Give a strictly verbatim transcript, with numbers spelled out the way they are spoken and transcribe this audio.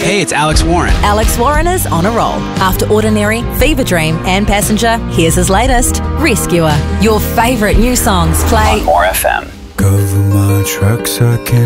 Hey, it's Alex Warren. Alex Warren is on a roll. After Ordinary, Fever Dream and Passenger, here's his latest, Rescuer. Your favourite new songs play on More F M. Cover my tracks, I can't